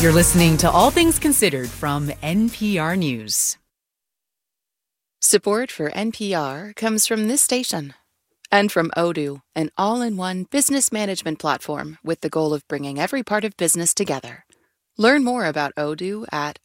You're listening to All Things Considered from NPR News. Support for NPR comes from this station and from Odoo, an all-in-one business management platform with the goal of bringing every part of business together. Learn more about Odoo at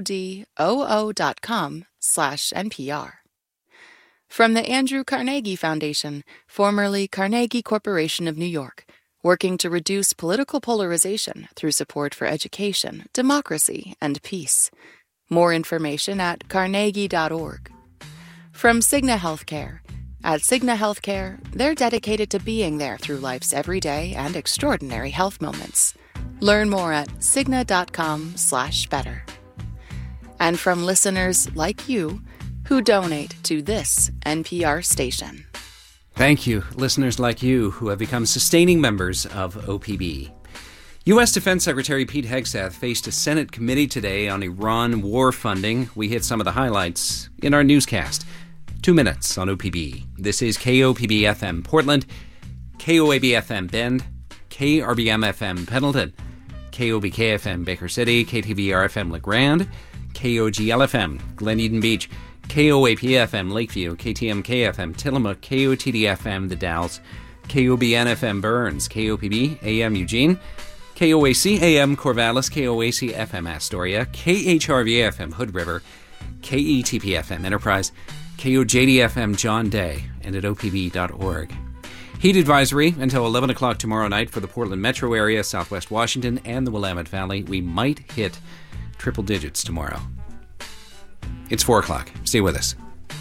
odoo.com/NPR. From the Andrew Carnegie Foundation, formerly Carnegie Corporation of New York, working to reduce political polarization through support for education, democracy, and peace. More information at carnegie.org. From Cigna Healthcare. At Cigna Healthcare, they're dedicated to being there through life's everyday and extraordinary health moments. Learn more at cigna.com/better. And from listeners like you who donate to this NPR station. Thank you, listeners like you who have become sustaining members of OPB. U.S. Defense Secretary Pete Hegseth faced a Senate committee today on Iran war funding. We hit some of the highlights in our newscast. 2 minutes on OPB. This is KOPB-FM Portland, KOAB-FM Bend, KRBM-FM Pendleton, KOBK-FM Baker City, KTVR-FM LeGrand, KOGL-FM Glen Eden Beach, KOAP-FM Lakeview, KTMK-FM Tillamook, KOTD-FM The Dalles, KOBN-FM Burns, KOPB-AM Eugene, KOAC-AM Corvallis, KOAC-FM Astoria, KHRV-FM Hood River, KETP-FM Enterprise, KOJD-FM John Day, and at opb.org. Heat advisory until 11 o'clock tomorrow night for the Portland metro area, Southwest Washington, and the Willamette Valley. We might hit triple digits tomorrow. It's 4 o'clock. Stay with us.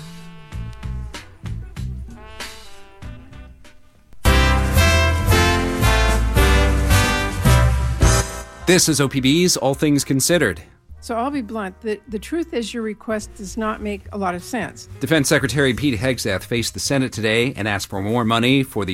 This is OPB's All Things Considered. So I'll be blunt. The truth is your request does not make a lot of sense. Defense Secretary Pete Hegseth faced the Senate today and asked for more money for the